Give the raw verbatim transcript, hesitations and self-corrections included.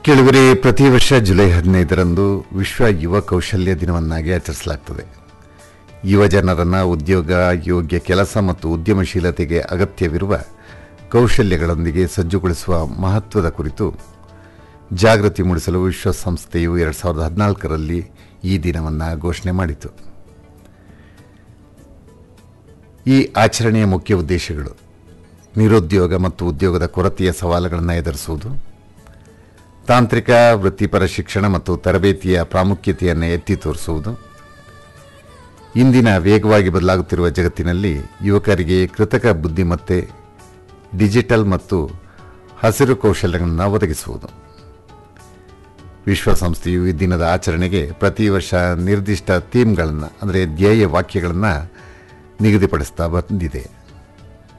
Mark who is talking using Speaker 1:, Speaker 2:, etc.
Speaker 1: ಕೇಳುವರೆ, ಪ್ರತಿ ವರ್ಷ ಜುಲೈ ಹದಿನೈದರಂದು ವಿಶ್ವ ಯುವ ಕೌಶಲ್ಯ ದಿನವನ್ನಾಗಿ ಆಚರಿಸಲಾಗುತ್ತದೆ. ಯುವ ಜನರನ್ನು ಉದ್ಯೋಗ, ಯೋಗ್ಯ ಕೆಲಸ ಮತ್ತು ಉದ್ಯಮಶೀಲತೆಗೆ ಅಗತ್ಯವಿರುವ ಕೌಶಲ್ಯಗಳೊಂದಿಗೆ ಸಜ್ಜುಗೊಳಿಸುವ ಮಹತ್ವದ ಕುರಿತು ಜಾಗೃತಿ ಮೂಡಿಸಲು ವಿಶ್ವಸಂಸ್ಥೆಯು ಎರಡು ಸಾವಿರದ ಹದಿನಾಲ್ಕರಲ್ಲಿ ಈ ದಿನವನ್ನು ಘೋಷಣೆ ಮಾಡಿತು. ಈ ಆಚರಣೆಯ ಮುಖ್ಯ ಉದ್ದೇಶಗಳು: ನಿರುದ್ಯೋಗ ಮತ್ತು ಉದ್ಯೋಗದ ಕೊರತೆಯ ಸವಾಲುಗಳನ್ನು ಎದುರಿಸುವುದು, ತಾಂತ್ರಿಕ ವೃತ್ತಿಪರ ಶಿಕ್ಷಣ ಮತ್ತು ತರಬೇತಿಯ ಪ್ರಾಮುಖ್ಯತೆಯನ್ನು ಎತ್ತಿ ತೋರಿಸುವುದು, ಇಂದಿನ ವೇಗವಾಗಿ ಬದಲಾಗುತ್ತಿರುವ ಜಗತ್ತಿನಲ್ಲಿ ಯುವಕರಿಗೆ ಕೃತಕ ಬುದ್ಧಿಮತ್ತೆ, ಡಿಜಿಟಲ್ ಮತ್ತು ಹಸಿರು ಕೌಶಲ್ಯಗಳನ್ನು ಒದಗಿಸುವುದು. ವಿಶ್ವಸಂಸ್ಥೆಯು ಈ ದಿನದ ಆಚರಣೆಗೆ ಪ್ರತಿ ವರ್ಷ ನಿರ್ದಿಷ್ಟ ಥೀಮ್ಗಳನ್ನು ಅಂದರೆ ಧ್ಯೇಯ ವಾಕ್ಯಗಳನ್ನು ನಿಗದಿಪಡಿಸ್ತಾ ಬಂದಿದೆ.